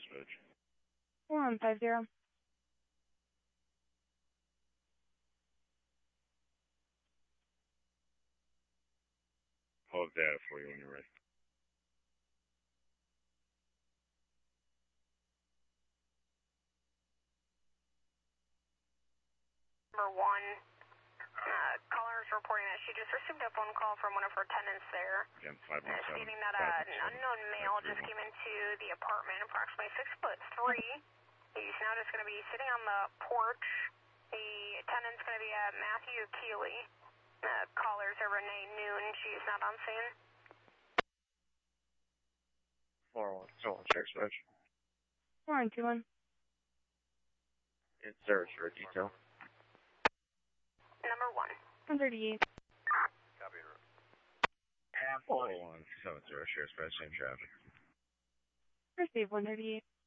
Switch. 4150. I'll have data for you when you're ready. Number 1. Caller is reporting that she just received a phone call from one of her tenants there. Again, 517. Stating that an unknown male just came into the apartment, approximately 6'3". He's now just going to be sitting on the porch. The tenant's going to be Matthew Keeley. Callers are Renee Noon. She is not on scene. 4121, check switch. 4121. In service for a detail. Number 1. 138. Copy. 4170, share space, same traffic. Receive 138.